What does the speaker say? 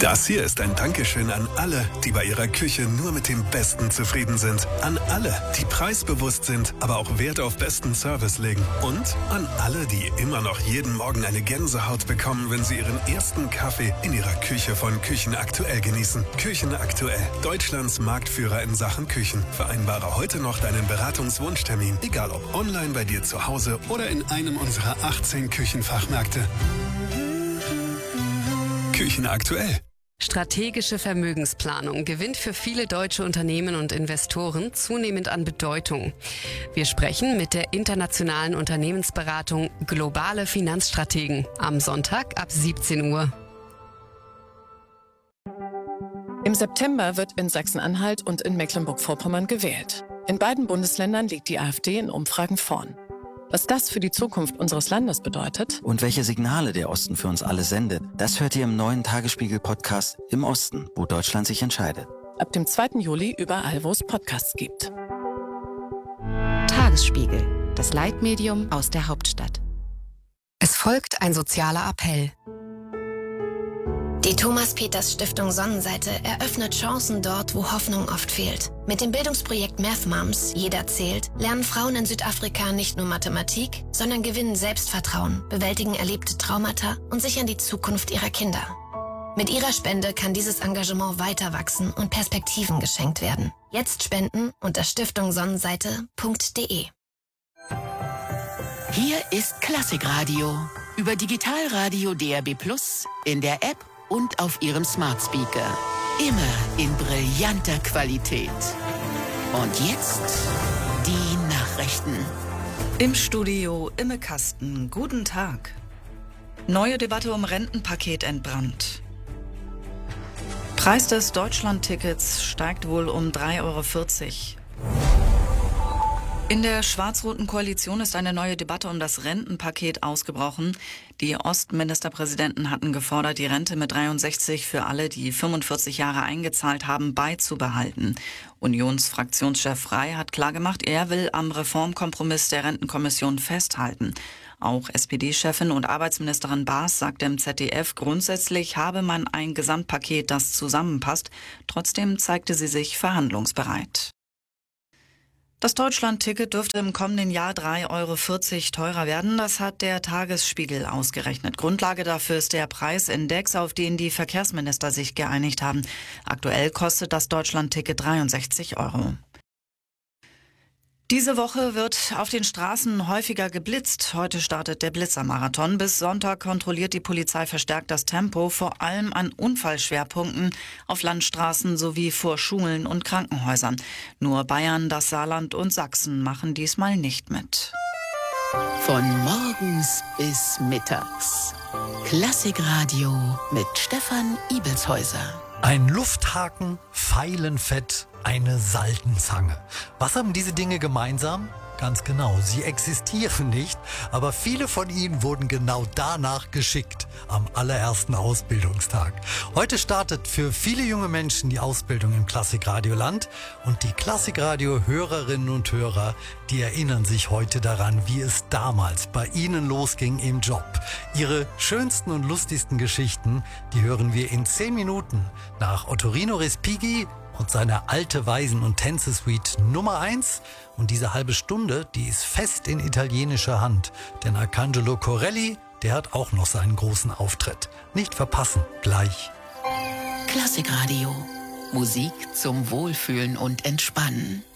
Das hier ist ein Dankeschön an alle, die bei ihrer Küche nur mit dem Besten zufrieden sind. An alle, die preisbewusst sind, aber auch Wert auf besten Service legen. Und an alle, die immer noch jeden Morgen eine Gänsehaut bekommen, wenn sie ihren ersten Kaffee in ihrer Küche von Küchen Aktuell genießen. Küchen Aktuell, Deutschlands Marktführer in Sachen Küchen. Vereinbare heute noch deinen Beratungswunschtermin, egal ob online bei dir zu Hause oder in einem unserer 18 Küchenfachmärkte. Küchen Aktuell. Strategische Vermögensplanung gewinnt für viele deutsche Unternehmen und Investoren zunehmend an Bedeutung. Wir sprechen mit der internationalen Unternehmensberatung Globale Finanzstrategen am Sonntag ab 17 Uhr. Im September wird in Sachsen-Anhalt und in Mecklenburg-Vorpommern gewählt. In beiden Bundesländern liegt die AfD in Umfragen vorn. Was das für die Zukunft unseres Landes bedeutet und welche Signale der Osten für uns alle sendet, das hört ihr im neuen Tagesspiegel-Podcast Im Osten, wo Deutschland sich entscheidet. Ab dem 2. Juli überall, wo es Podcasts gibt. Tagesspiegel, das Leitmedium aus der Hauptstadt. Es folgt ein sozialer Appell. Die Thomas-Peters-Stiftung Sonnenseite eröffnet Chancen dort, wo Hoffnung oft fehlt. Mit dem Bildungsprojekt Math Moms, Jeder zählt, lernen Frauen in Südafrika nicht nur Mathematik, sondern gewinnen Selbstvertrauen, bewältigen erlebte Traumata und sichern die Zukunft ihrer Kinder. Mit ihrer Spende kann dieses Engagement weiter wachsen und Perspektiven geschenkt werden. Jetzt spenden unter stiftungsonnenseite.de. Hier ist Klassikradio. Über Digitalradio DAB+, in der App und auf Ihrem Smart Speaker. Immer in brillanter Qualität. Und jetzt die Nachrichten. Im Studio Imme Kasten. Guten Tag. Neue Debatte um Rentenpaket entbrannt. Preis des Deutschlandtickets steigt wohl um 3,40 €. In der schwarz-roten Koalition ist eine neue Debatte um das Rentenpaket ausgebrochen. Die Ostministerpräsidenten hatten gefordert, die Rente mit 63 für alle, die 45 Jahre eingezahlt haben, beizubehalten. Unionsfraktionschef Frey hat klargemacht, er will am Reformkompromiss der Rentenkommission festhalten. Auch SPD-Chefin und Arbeitsministerin Baas sagte im ZDF, grundsätzlich habe man ein Gesamtpaket, das zusammenpasst. Trotzdem zeigte sie sich verhandlungsbereit. Das Deutschlandticket dürfte im kommenden Jahr 3,40 € teurer werden. Das hat der Tagesspiegel ausgerechnet. Grundlage dafür ist der Preisindex, auf den die Verkehrsminister sich geeinigt haben. Aktuell kostet das Deutschlandticket 63 €. Diese Woche wird auf den Straßen häufiger geblitzt. Heute startet der Blitzermarathon. Bis Sonntag kontrolliert die Polizei verstärkt das Tempo, vor allem an Unfallschwerpunkten auf Landstraßen sowie vor Schulen und Krankenhäusern. Nur Bayern, das Saarland und Sachsen machen diesmal nicht mit. Von morgens bis mittags. Klassikradio mit Stefan Ibelshäuser. Ein Lufthaken, Feilenfett, eine Saltenzange. Was haben diese Dinge gemeinsam? Ganz genau, sie existieren nicht, aber viele von ihnen wurden genau danach geschickt, am allerersten Ausbildungstag. Heute startet für viele junge Menschen die Ausbildung im Klassikradioland und die Klassikradio-Hörerinnen und Hörer, die erinnern sich heute daran, wie es damals bei ihnen losging im Job. Ihre schönsten und lustigsten Geschichten, die hören wir in 10 Minuten nach Ottorino Respighi und seine Alte Weisen- und Tänze-Suite Nummer 1. Und diese halbe Stunde, die ist fest in italienischer Hand. Denn Arcangelo Corelli, der hat auch noch seinen großen Auftritt. Nicht verpassen, gleich. Klassikradio. Musik zum Wohlfühlen und Entspannen.